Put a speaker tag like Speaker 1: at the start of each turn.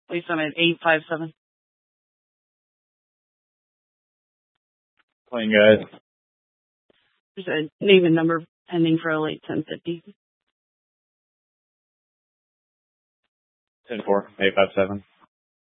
Speaker 1: Please sum at 857.
Speaker 2: Playing guys.
Speaker 1: There's a name and number pending for a late 1050.
Speaker 2: 10-4, 857.